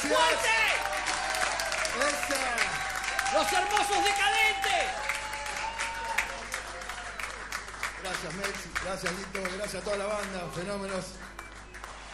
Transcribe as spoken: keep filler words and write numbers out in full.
fuerte! ¡Esa! ¡Los hermosos decadentes! Gracias, Mex. Gracias, Lito. Gracias a toda la banda. Fenómenos.